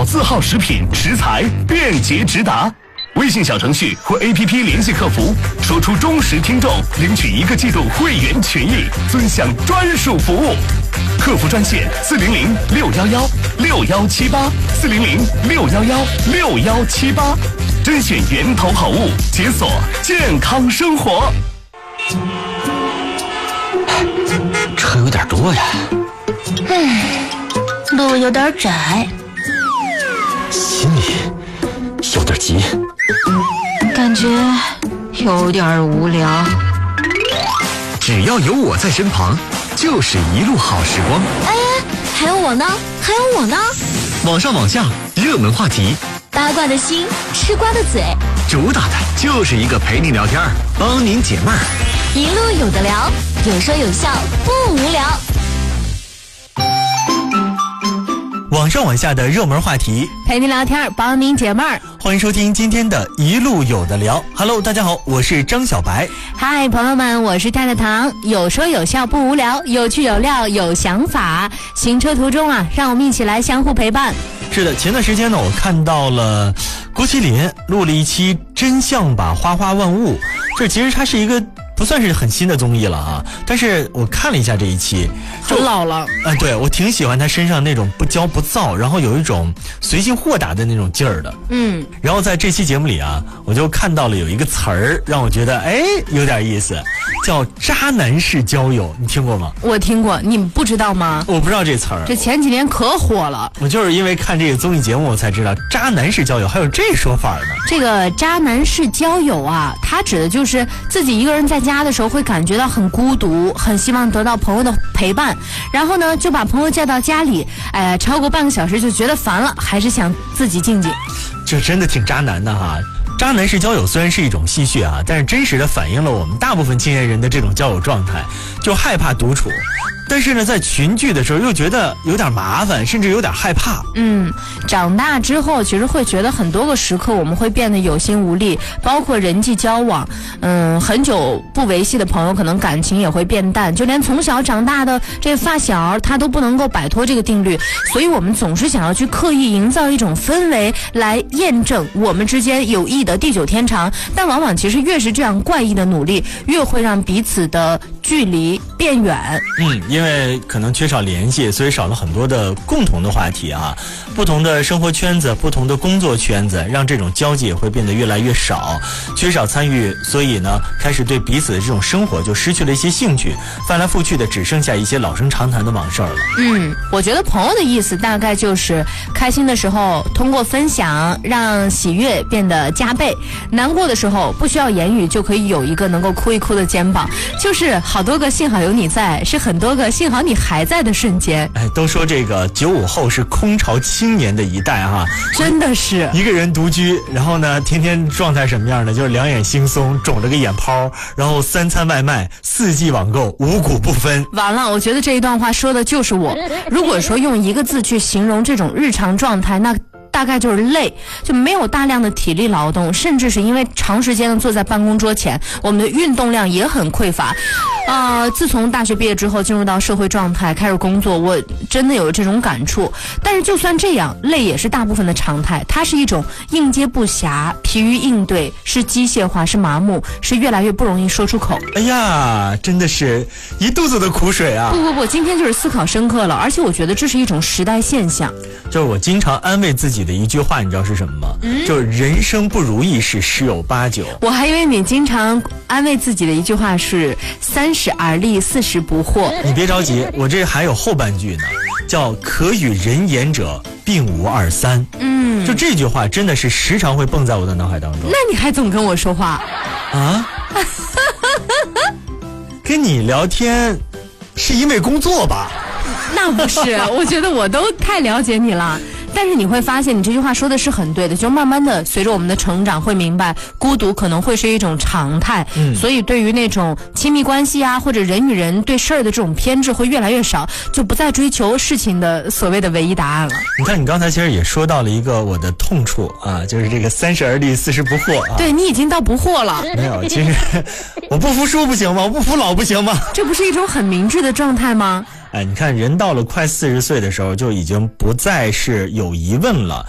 老字号食品食材便捷直达。微信小程序或 APP 联系客服，说出忠实听众，领取1个季度会员权益，尊享专属服务。客服专线400-611-6178，400-611-6178，甄选源头好物，解锁健康生活。 车有点多呀， 路有点窄， 心里有点急， 感觉有点无聊。 只要有我在身旁，就是一路好时光。 哎，还有我呢，还有我呢。 网上网下，热门话题， 八卦的心，吃瓜的嘴， 主打的就是一个陪你聊天，帮您解闷儿， 一路有的聊，有说有笑，不无聊。 网上网下的热门话题， 陪您聊天，帮您解闷儿。 欢迎收听今天的一路有的聊。Hello， 大家好，我是张小白。 嗨，朋友们，我是太太糖。有说有笑不无聊，有趣有料有想法。行车途中啊，让我们一起来相互陪伴。 是的，前段时间呢，我看到了郭麒麟录了一期《真相吧花花万物》，这其实它是一个不算是很新的综艺了啊，但是我看了一下这一期， 很老了。 对，我挺喜欢他身上那种不骄不躁，然后有一种随性豁达的那种劲儿的。然后在这期节目里啊，我就看到了有一个词儿，让我觉得有点意思，叫渣男式交友，你听过吗？ 我听过，你不知道吗？ 我不知道这词儿， 这前几年可火了。 我就是因为看这个综艺节目，我才知道渣男式交友还有这说法呢。 这个渣男式交友啊，它指的就是自己一个人在家的时候会感觉到很孤独，很希望得到朋友的陪伴，然后呢就把朋友叫到家里，超过半个小时就觉得烦了，还是想自己静静。 这真的挺渣男的哈。渣男式交友虽然是一种戏谑啊，但是真实的反映了我们大部分青年人的这种交友状态，就害怕独处，但是呢在群聚的时候又觉得有点麻烦，甚至有点害怕。 长大之后其实会觉得很多个时刻我们会变得有心无力，包括人际交往，很久不维系的朋友可能感情也会变淡，就连从小长大的这发小他都不能够摆脱这个定律，所以我们总是想要去刻意营造一种氛围来验证我们之间友谊的地久天长，但往往其实越是这样怪异的努力，越会让彼此的距离变远。 因为可能缺少联系，所以少了很多的共同的话题啊，不同的生活圈子，不同的工作圈子，让这种交际也会变得越来越少，缺少参与，所以呢开始对彼此的这种生活就失去了一些兴趣，翻来覆去的只剩下一些老生常谈的往事了。 我觉得朋友的意思大概就是开心的时候通过分享让喜悦变得加倍，难过的时候不需要言语就可以有一个能够哭一哭的肩膀，就是好多个幸好有你在，是很多个幸好你还在的瞬间。 都说这个95后是空巢青年的一代哈， 真的是一个人独居，然后呢天天状态什么样的，就是两眼惺忪，肿着个眼泡，然后3餐外卖4季网购，五谷不分。 完了，我觉得这一段话说的就是我。如果说用一个字去形容这种日常状态，那大概就是累，就没有大量的体力劳动，甚至是因为长时间的坐在办公桌前，我们的运动量也很匮乏。自从大学毕业之后进入到社会状态开始工作，我真的有这种感触。但是就算这样，累也是大部分的常态，它是一种应接不暇，疲于应对，是机械化，是麻木，是越来越不容易说出口。 哎呀，真的是一肚子的苦水啊。 不，今天就是思考深刻了，而且我觉得这是一种时代现象。 就是我经常安慰自己的一句话，你知道是什么吗？就是人生不如意事十有八九。 我还以为你经常安慰自己的一句话是30而立，40不惑。 你别着急，我这还有后半句呢，叫可与人言者并无二三。就这句话真的是时常会蹦在我的脑海当中。 那你还总跟我说话啊？跟你聊天是因为工作吧？ 那不是，我觉得我都太了解你了。但是你会发现你这句话说的是很对的，就慢慢的随着我们的成长会明白孤独可能会是一种常态，所以对于那种亲密关系啊或者人与人对事儿的这种偏执会越来越少，就不再追求事情的所谓的唯一答案了。 你看你刚才其实也说到了一个我的痛处啊，就是这个30而立40不惑啊。 对，你已经到不惑了。 没有，其实我不服输不行吗？我不服老不行吗？ 这不是一种很明智的状态吗？ 你看人到了快40岁的时候就已经不再是有疑问了，